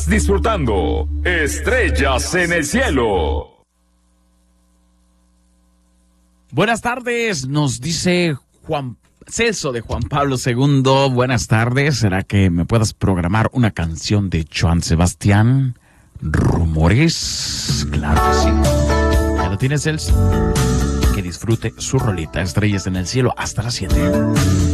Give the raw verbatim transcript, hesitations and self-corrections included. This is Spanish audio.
disfrutando Estrellas en el Cielo. Buenas tardes, nos dice Juan Celso de Juan Pablo segundo. Buenas tardes, ¿será que me puedas programar una canción de Joan Sebastián? Rumores, claro que sí. ¿Ya lo tienes, Celso? Que disfrute su rolita, Estrellas en el Cielo, hasta las siete.